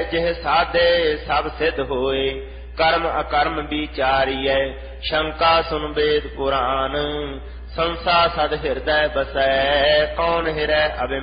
ਜਿਹ ਸਾਧੇ ਸਭ ਸਿੱਧ ਹੋਏ। ਕਰਮ ਅਕਰਮ ਵਿਚਾਰੀਐ ਸ਼ੰਕਾ ਸੁਨ ਵੇਦ ਪੁਰਾਨ। ਸੰਸਾ ਸਦ ਹਿਰਦੈ ਬਸੈ ਕੌਣ ਹਿਰੈ ਅਭਿ